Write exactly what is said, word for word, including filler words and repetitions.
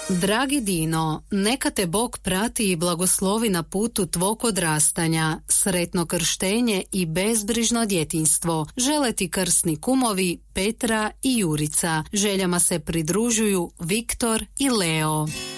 Dragi Dino, neka te Bog prati i blagoslovi na putu tvog odrastanja, sretno krštenje i bezbrižno djetinjstvo. Žele ti krsni kumovi Petra i Jurica. Željama se pridružuju Viktor i Leo.